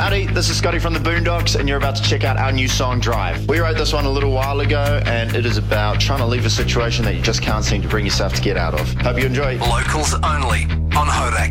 Howdy, this is Scotty from the Boondocks, and you're about to check out our new song, Drive. We wrote this one a little while ago, and it is about trying to leave a situation that you just can't seem to bring yourself to get out of. Hope you enjoy. Locals only on Hodak.